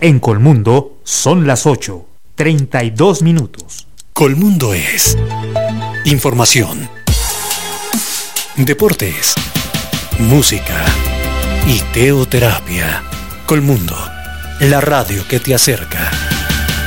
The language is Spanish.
En Colmundo son las 8:32. Colmundo es información, deportes, música y teoterapia. Colmundo, la radio que te acerca.